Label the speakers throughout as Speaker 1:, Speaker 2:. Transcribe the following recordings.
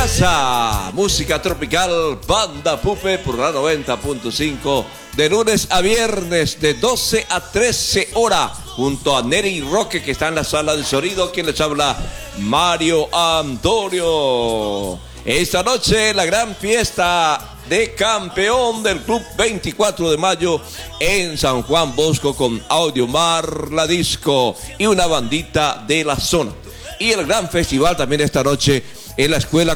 Speaker 1: casa, música tropical, Banda Pupe por la 90.5, de lunes a viernes de 12 a 13 horas, junto a Neri Roque, que está en la sala de sonido. Quien les habla, Mario Antonio. Esta noche la gran fiesta de campeón del Club 24 de Mayo en San Juan Bosco, con Audiomar La Disco y una bandita de la zona. Y el gran festival también esta noche en la Escuela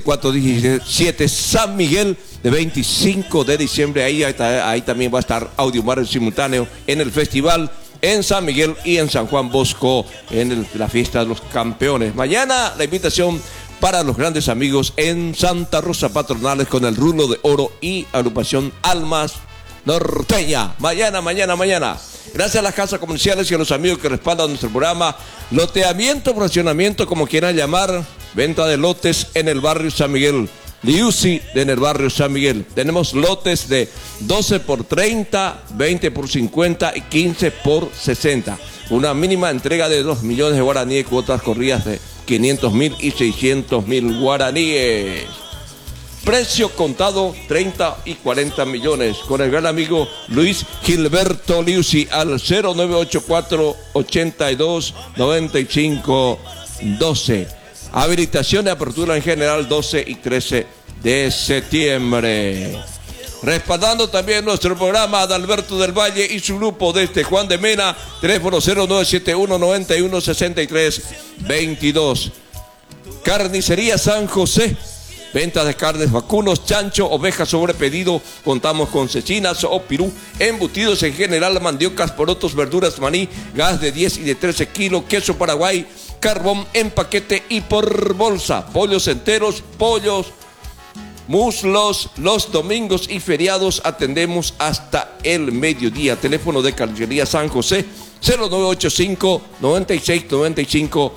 Speaker 1: 4417 San Miguel, de 25 de diciembre. Ahí también va a estar Audiomar en simultáneo en el festival en San Miguel y en San Juan Bosco en la fiesta de los campeones. Mañana la invitación para los grandes amigos en Santa Rosa Patronales con el Rulo de Oro y agrupación Almas Norteña. Mañana. Gracias a las casas comerciales y a los amigos que respaldan nuestro programa. Loteamiento, fraccionamiento, como quieran llamar. Venta de lotes en el barrio San Miguel. Liusi en el barrio San Miguel. Tenemos lotes de 12 por 30, 20 por 50 y 15 por 60. Una mínima entrega de 2 millones de guaraníes, cuotas corridas de 500.000 y 600.000 guaraníes. Precio contado 30 y 40 millones. Con el gran amigo Luis Gilberto Liusi al 0984 82 95 12. Habilitación de apertura en general 12 y 13 de septiembre. Respaldando también nuestro programa, Adalberto del Valle y su grupo desde Juan de Mena, teléfono 0971 91 63 22. Carnicería San José, venta de carnes vacunos, chancho, ovejas sobre pedido. Contamos con cecinas o pirú, embutidos en general, mandiocas, porotos, verduras, maní, gas de 10 y de 13 kilos, queso Paraguay, carbón en paquete y por bolsa, pollos enteros, pollos, muslos. Los domingos y feriados atendemos hasta el mediodía. Teléfono de Carnicería San José 0985 96 95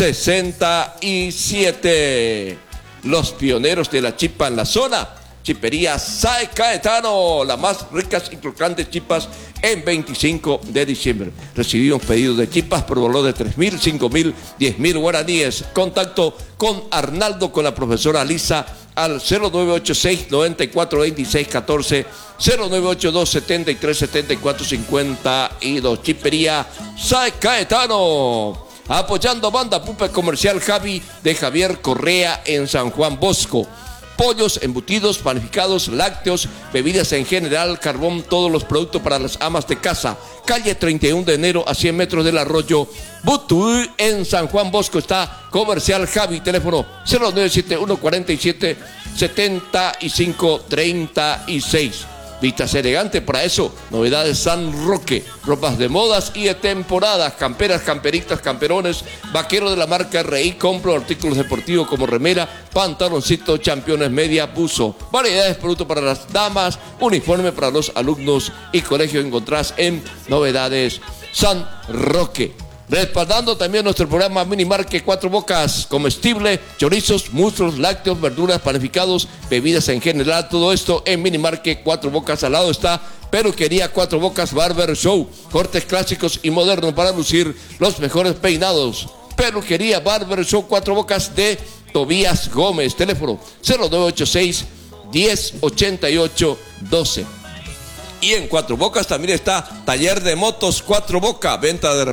Speaker 1: 67. Los pioneros de la chipa en la zona. Chipería Sae Caetano, las más ricas y crocantes chipas en 25 de diciembre. Recibimos pedidos de chipas por valor de 3.000, 5.000, 10.000 guaraníes. Contacto con Arnaldo, con la profesora Lisa al 0986 94 26 14, 0982 73 74 52. Chipería Sae Caetano. Apoyando Banda Pupe Comercial Javi de Javier Correa en San Juan Bosco. Pollos, embutidos, panificados, lácteos, bebidas en general, carbón, todos los productos para las amas de casa. Calle 31 de enero a 100 metros del arroyo Butuí en San Juan Bosco está Comercial Javi, teléfono 0971 47 75 36. Vistas elegantes para eso, novedades San Roque, ropas de modas y de temporadas, camperas, camperitas, camperones, vaquero de la marca RI, compro artículos deportivos como remera, pantaloncito, championes, media, buzo, variedades de productos para las damas, uniforme para los alumnos y colegios. Encontrás en Novedades San Roque. Respaldando también nuestro programa Minimarque Cuatro Bocas, comestible, chorizos, muslos, lácteos, verduras, panificados, bebidas en general, todo esto en Minimarque Cuatro Bocas. Al lado está Peluquería Cuatro Bocas Barber Show, cortes clásicos y modernos para lucir los mejores peinados. Peluquería Barber Show Cuatro Bocas de Tobías Gómez, teléfono 0986 1088 12. Y en Cuatro Bocas también está Taller de Motos Cuatro Bocas, venta de